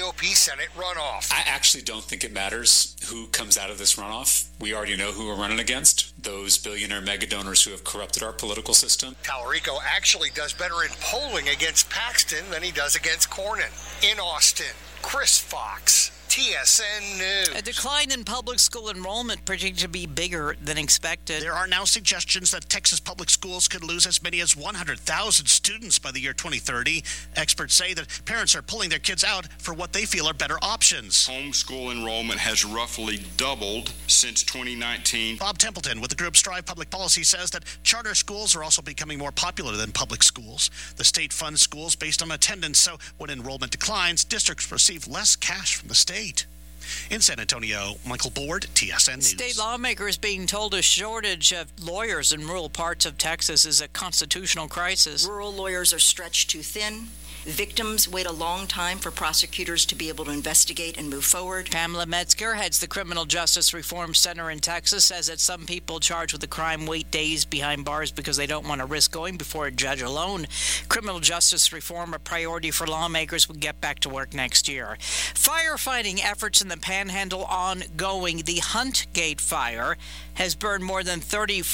GOP Senate runoff. I actually don't think it matters who comes out of this runoff. We already know who we're running against, those billionaire mega donors who have corrupted our political system. Tallarico actually does better in polling against Paxton than he does against Cornyn. In Austin, Chris Fox, TSN News. A decline in public school enrollment predicted to be bigger than expected. There are now suggestions that Texas public schools could lose as many as 100,000 students by the year 2030. Experts say that parents are pulling their kids out for what they feel are better options. Homeschool enrollment has roughly doubled since 2019. Bob Templeton with the group Strive Public Policy says that charter schools are also becoming more popular than public schools. The state funds schools based on attendance, so when enrollment declines, districts receive less cash from the state. In San Antonio, Michael Board, TSN News. State lawmakers being told a shortage of lawyers in rural parts of Texas is a constitutional crisis. Rural lawyers are stretched too thin. Victims wait a long time for prosecutors to be able to investigate and move forward. Pamela Metzger heads the Criminal Justice Reform Center in Texas, says that some people charged with a crime wait days behind bars because they don't want to risk going before a judge alone. Criminal justice reform, a priority for lawmakers, will get back to work next year. Firefighting efforts in the Panhandle ongoing. The Huntgate fire has burned more than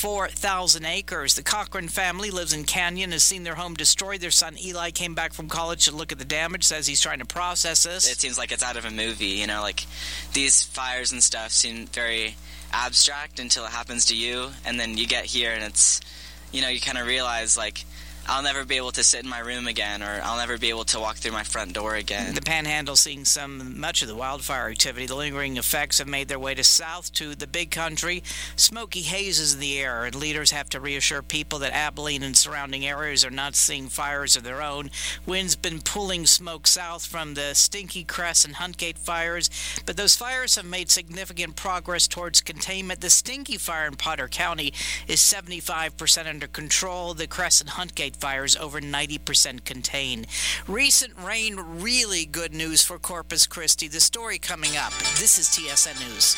34,000 acres. The Cochran family lives in Canyon, has seen their home destroyed. Their son Eli came back from college to look at the damage, says he's trying to process this. It seems like it's out of a movie, like these fires and stuff seem very abstract until it happens to you, and then you get here and it's, you kind of realize, like, I'll never be able to sit in my room again, or I'll never be able to walk through my front door again. The Panhandle seeing much of the wildfire activity. The lingering effects have made their way to south to the Big Country. Smoky haze is in the air, and leaders have to reassure people that Abilene and surrounding areas are not seeing fires of their own. Wind's been pulling smoke south from the Stinky Crest and Huntgate fires, but those fires have made significant progress towards containment. The Stinky fire in Potter County is 75% under control. The Crest and Huntgate fires over 90% contained. Recent rain, really good news for Corpus Christi. The story coming up. This is TSN News.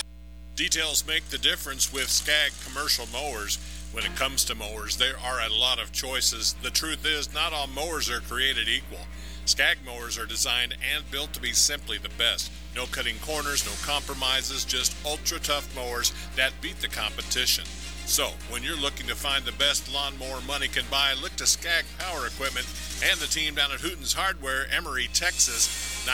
Details make the difference with Skag commercial mowers. When it comes to mowers, there are a lot of choices. The truth is, not all mowers are created equal. Skag mowers are designed and built to be simply the best. No cutting corners, no compromises, just ultra-tough mowers that beat the competition. So, when you're looking to find the best lawnmower money can buy, look to Skag Power Equipment and the team down at Hooten's Hardware, Emory, Texas,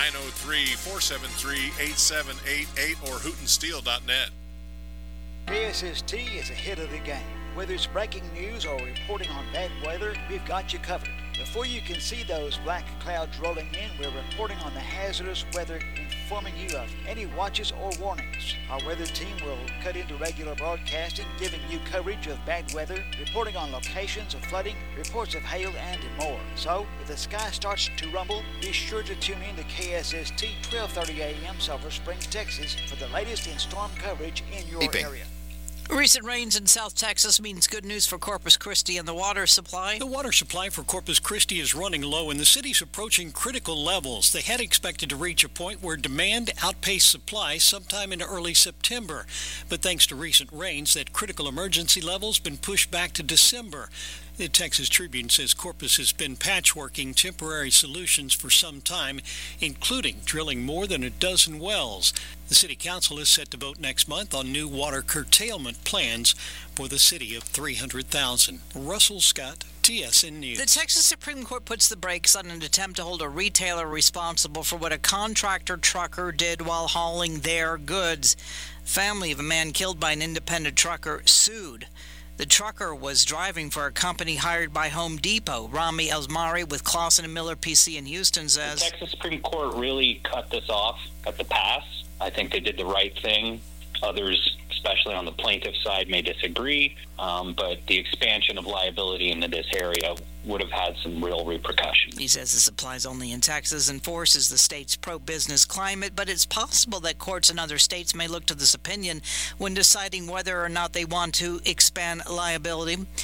903-473-8788 or hootensteel.net. KSST is ahead of the game. Whether it's breaking news or reporting on bad weather, we've got you covered. Before you can see those black clouds rolling in, we're reporting on the hazardous weather, informing you of any watches or warnings. Our weather team will cut into regular broadcasting, giving you coverage of bad weather, reporting on locations of flooding, reports of hail, and more. So, if the sky starts to rumble, be sure to tune in to KSST 1230 AM Silver Springs, Texas for the latest in storm coverage in your area. Recent rains in South Texas means good news for Corpus Christi and the water supply. The water supply for Corpus Christi is running low, and the city's approaching critical levels. They had expected to reach a point where demand outpaced supply sometime in early September. But thanks to recent rains, that critical emergency level's been pushed back to December. The Texas Tribune says Corpus has been patchworking temporary solutions for some time, including drilling more than a dozen wells. The City Council is set to vote next month on new water curtailment plans for the city of 300,000. Russell Scott, TSN News. The Texas Supreme Court puts the brakes on an attempt to hold a retailer responsible for what a contractor trucker did while hauling their goods. Family of a man killed by an independent trucker sued. The trucker was driving for a company hired by Home Depot. Rami Elsmari with Clausen and Miller PC in Houston says, The Texas Supreme Court really cut this off at the pass. I think they did the right thing. Others, especially on the plaintiff side, may disagree, but the expansion of liability into this area would have had some real repercussions. He says this applies only in Texas and forces the state's pro-business climate, but it's possible that courts in other states may look to this opinion when deciding whether or not they want to expand liability.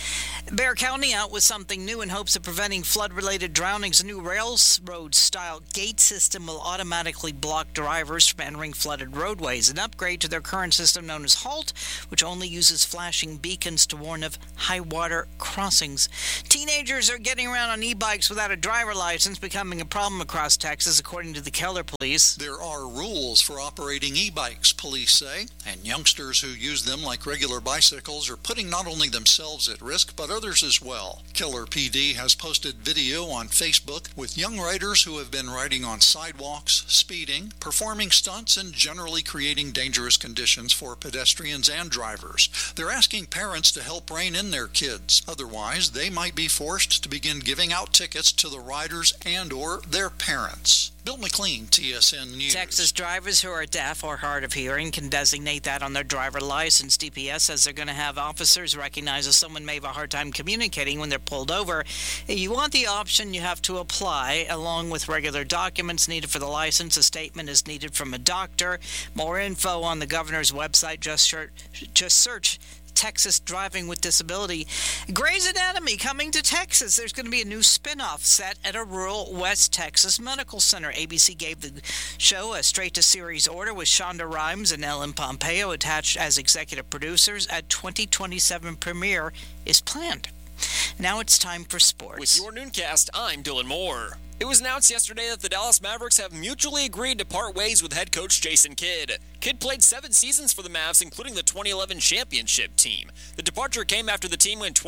Bexar County out with something new in hopes of preventing flood-related drownings. A new railroad-style gate system will automatically block drivers from entering flooded roadways, an upgrade to their current system known as HALT, which only uses flashing beacons to warn of high-water crossings. Teenagers are getting around on e-bikes without a driver license, becoming a problem across Texas, according to the Keller Police. There are rules for operating e-bikes, police say, and youngsters who use them like regular bicycles are putting not only themselves at risk, but others as well. Keller PD has posted video on Facebook with young riders who have been riding on sidewalks, speeding, performing stunts, and generally creating dangerous conditions for pedestrians and drivers. They're asking parents to help rein in their kids. Otherwise, they might be forced to begin giving out tickets to the riders and or their parents. Bill McLean, TSN News. Texas drivers who are deaf or hard of hearing can designate that on their driver license. DPS says they're going to have officers recognize if someone may have a hard time communicating when they're pulled over. If you want the option, you have to apply along with regular documents needed for the license. A statement is needed from a doctor. More info on the governor's website. Just search Texas Driving with Disability. Grey's Anatomy coming to Texas. There's going to be a new spin-off set at a rural West Texas medical center. ABC gave the show a straight-to-series order with Shonda Rhimes and Ellen Pompeo attached as executive producers. A 2027 premiere is planned. Now it's time for sports. With your Nooncast, I'm Dylan Moore. It was announced yesterday that the Dallas Mavericks have mutually agreed to part ways with head coach Jason Kidd. Kidd played 7 seasons for the Mavs, including the 2011 championship team. The departure came after the team went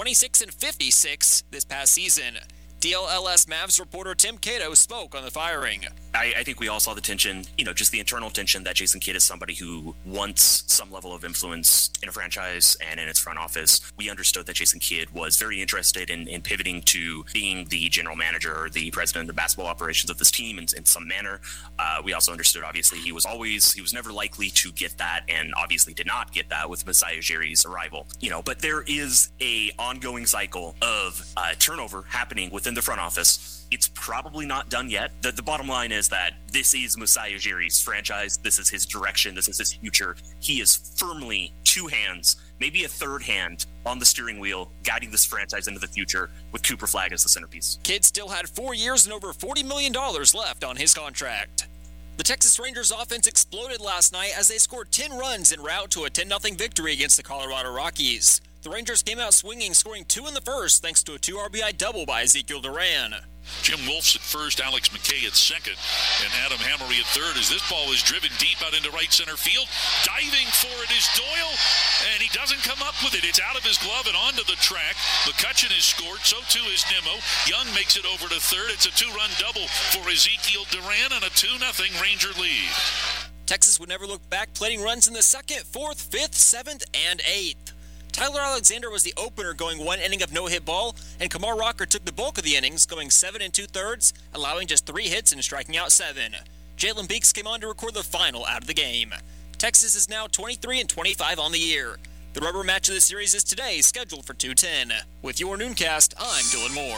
26-56 this past season. DLLS Mavs reporter Tim Cato spoke on the firing. I think we all saw the tension, just the internal tension that Jason Kidd is somebody who wants some level of influence in a franchise and in its front office. We understood that Jason Kidd was very interested in pivoting to being the general manager or the president of the basketball operations of this team in some manner. We also understood, obviously, he was never likely to get that, and obviously did not get that with Masai Ujiri's arrival. But there is a ongoing cycle of turnover happening within the front office. It's probably not done yet. The bottom line is that this is Masai Ujiri's franchise. This is his direction. This is his future. He is firmly 2 hands, maybe a third hand, on the steering wheel, guiding this franchise into the future with Cooper Flagg as the centerpiece. Kidd still had 4 years and over $40 million left on his contract. The Texas Rangers offense exploded last night as they scored 10 runs en route to a 10-0 victory against the Colorado Rockies. The Rangers came out swinging, scoring 2 in the first thanks to a 2 RBI double by Ezekiel Duran. Jim Wolf's at first, Alex McKay at second, and Adam Hammery at third as this ball is driven deep out into right center field. Diving for it is Doyle, and he doesn't come up with it. It's out of his glove and onto the track. McCutchen has scored, so too is Nimmo. Young makes it over to third. It's a 2-run double for Ezekiel Duran and a 2-0 Ranger lead. Texas would never look back, plating runs in the 2nd, 4th, 5th, 7th, and 8th. Tyler Alexander was the opener, going 1 inning of no-hit ball, and Kamar Rocker took the bulk of the innings, going 7 2/3, allowing just 3 hits and striking out 7. Jalen Beeks came on to record the final out of the game. Texas is now 23-25 on the year. The rubber match of the series is today, scheduled for 2:10. With your Nooncast, I'm Dylan Moore.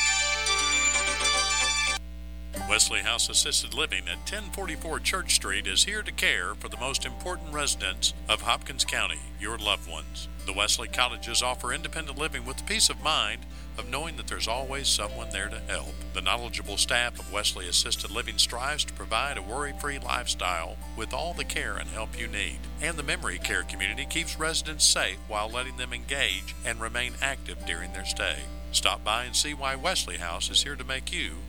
Wesley House Assisted Living at 1044 Church Street is here to care for the most important residents of Hopkins County, your loved ones. The Wesley Cottages offer independent living with the peace of mind of knowing that there's always someone there to help. The knowledgeable staff of Wesley Assisted Living strives to provide a worry-free lifestyle with all the care and help you need. And the memory care community keeps residents safe while letting them engage and remain active during their stay. Stop by and see why Wesley House is here to make you